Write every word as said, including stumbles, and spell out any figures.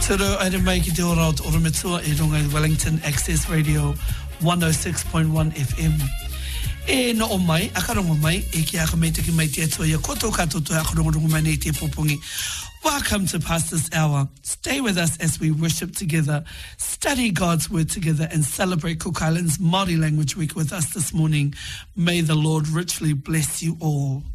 Turo aere mai ki te ora o te Orometua e runga i Wellington Access Radio one oh six point one F M. E no o mai, akarongo mai, e ki aka mei te ki mai te atua ia koto katoto akarongo mai nei te popongi. Welcome to Pastor's Hour. Stay with us as we worship together, study God's Word together, and celebrate Cook Island's Māori Language Week with us this morning. May the Lord richly bless you all.